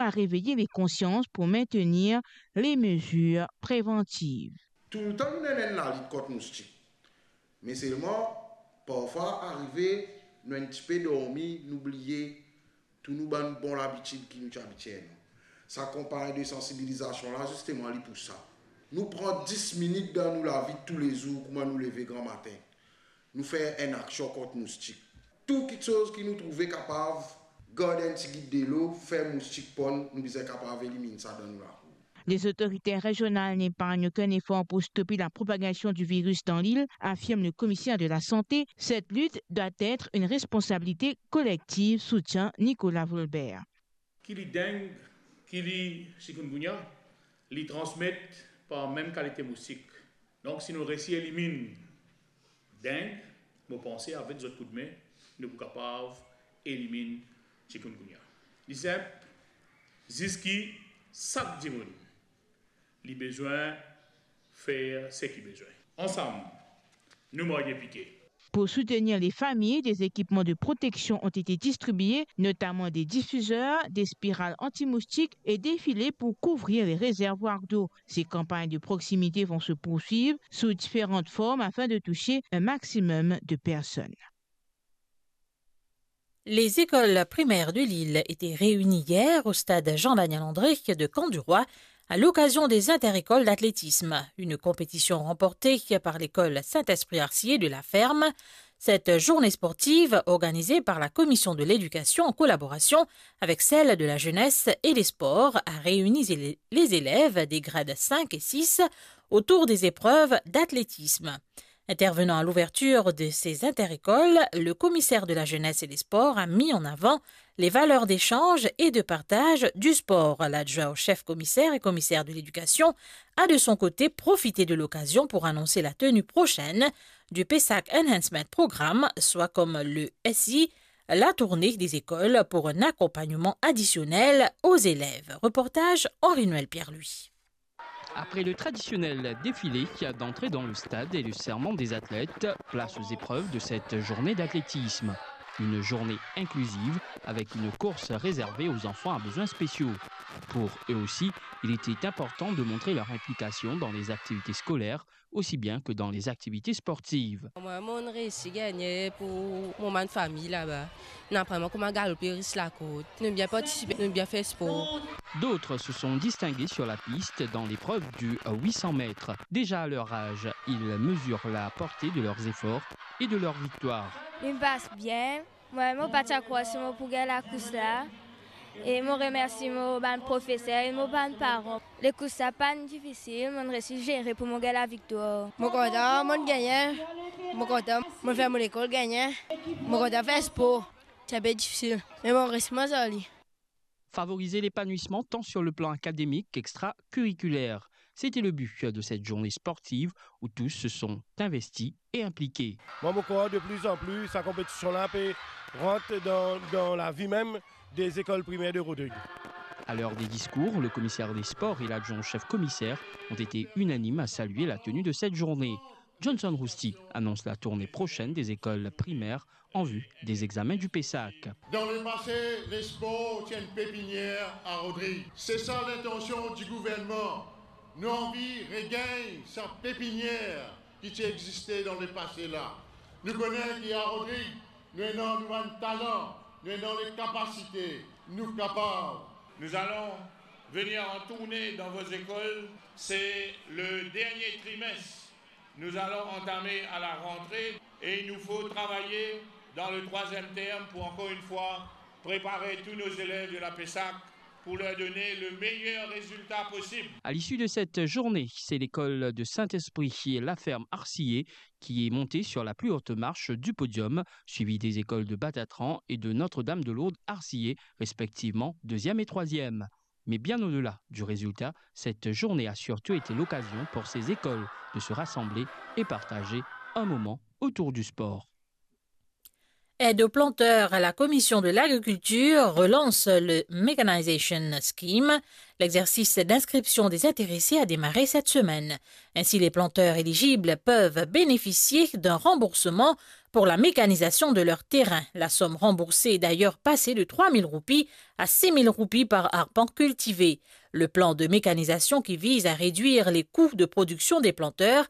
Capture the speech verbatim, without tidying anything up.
à réveiller les consciences pour maintenir les mesures préventives. Tout le temps, nous avons la lutte contre moustique. Mais seulement, parfois, arriver, nous un petit peu dormi, nous oublier tout nous bonne bon l'habitude qui nous habitue. Ça campagne de sensibilisation là, justement, pour ça. Nous prenons dix minutes dans nous la vie tous les jours, comment nous lever grand matin. Nous faisons une action contre moustique. Toute chose qui nous trouvait capable, garder un petit guide de l'eau, faire moustique pond, nous sommes capables d'éliminer ça dans nous là. Les autorités régionales n'épargnent aucun effort pour stopper la propagation du virus dans l'île, affirme le commissaire de la Santé. Cette lutte doit être une responsabilité collective, soutient Nicolas Volbert. Qui les dengue, qui les chikungunya, les transmettent par même qualité moustique. Donc si nous réussissons à éliminer dengue, nous pensons avec des autres coups de main, nous sommes capables d'éliminer chikungunya. Les simple, jusqu'à chaque dimanche. Les besoins, faire ce qu'ils ont besoin. Ensemble, nous m'aurions piqué. Pour soutenir les familles, des équipements de protection ont été distribués, notamment des diffuseurs, des spirales anti-moustiques et des filets pour couvrir les réservoirs d'eau. Ces campagnes de proximité vont se poursuivre sous différentes formes afin de toucher un maximum de personnes. Les écoles primaires de l'île étaient réunies hier au stade Jean-Daniel André de Camp-du-Roi à l'occasion des interécoles d'athlétisme, une compétition remportée par l'école Saint-Esprit-Arcier de la Ferme. Cette journée sportive, organisée par la commission de l'éducation en collaboration avec celle de la jeunesse et des sports, a réuni les élèves des grades cinq et six autour des épreuves d'athlétisme. Intervenant à l'ouverture de ces interécoles, le commissaire de la jeunesse et des sports a mis en avant les valeurs d'échange et de partage du sport. L'adjoint au chef commissaire et commissaire de l'éducation a de son côté profité de l'occasion pour annoncer la tenue prochaine du P E S A C Enhancement Programme, soit comme le S I, la tournée des écoles pour un accompagnement additionnel aux élèves. Reportage Henri-Noël Pierre-Louis. Après le traditionnel défilé d'entrée dans le stade et le serment des athlètes, place aux épreuves de cette journée d'athlétisme. Une journée inclusive avec une course réservée aux enfants à besoins spéciaux. Pour eux aussi, il était important de montrer leur implication dans les activités scolaires, aussi bien que dans les activités sportives. Moi, mon réussi gagner pour mon famille là-bas. N'apprends comment galoper sur la côte. Nous bien participer, nous bien faire sport. D'autres se sont distingués sur la piste dans l'épreuve du huit cents mètres. Déjà à leur âge, ils mesurent la portée de leurs efforts et de leur victoire. Il me passe bien. Moi, je suis accroché pour gagner la course là. Et je remercie mon professeur et mon parents. Les courses sont pas difficiles, je réussis à gérer pour gagner la victoire. Je suis content, je gagne. Je suis content, je fais mon école gagner. Je suis content de faire sport. C'est pas difficile, mais je réussis à aller. Favoriser l'épanouissement tant sur le plan académique qu'extra-curriculaire. C'était le but de cette journée sportive où tous se sont investis et impliqués. Moi, je crois de plus en plus, sa compétition-là rentre dans, dans la vie même des écoles primaires de Rodrigue. À l'heure des discours, le commissaire des sports et l'adjoint chef commissaire ont été unanimes à saluer la tenue de cette journée. Johnson Rousty annonce la tournée prochaine des écoles primaires en vue des examens du P E S A C. Dans le passé, les sports tiennent pépinière à Rodrigue. C'est ça l'intention du gouvernement. Nous envie regagne sa pépinière qui existait dans le passé là. Nous connaissons qu'à Rodrigue, nous avons un talent, nous avons les capacités, nous sommes capables. Nous allons venir en tournée dans vos écoles. C'est le dernier trimestre. Nous allons entamer à la rentrée et il nous faut travailler dans le troisième terme pour encore une fois préparer tous nos élèves de la P E S A C pour leur donner le meilleur résultat possible. À l'issue de cette journée, c'est l'école de Saint-Esprit et la ferme Arcier qui est montée sur la plus haute marche du podium, suivie des écoles de Batatran et de Notre-Dame-de-Lourdes Arcier, respectivement deuxième et troisième. Mais bien au-delà du résultat, cette journée a surtout été l'occasion pour ces écoles de se rassembler et partager un moment autour du sport. Aide aux planteurs, la Commission de l'agriculture relance le Mechanization Scheme. L'exercice d'inscription des intéressés a démarré cette semaine. Ainsi, les planteurs éligibles peuvent bénéficier d'un remboursement pour la mécanisation de leur terrain. La somme remboursée est d'ailleurs passée de trois mille roupies à six mille roupies par arpent cultivé. Le plan de mécanisation qui vise à réduire les coûts de production des planteurs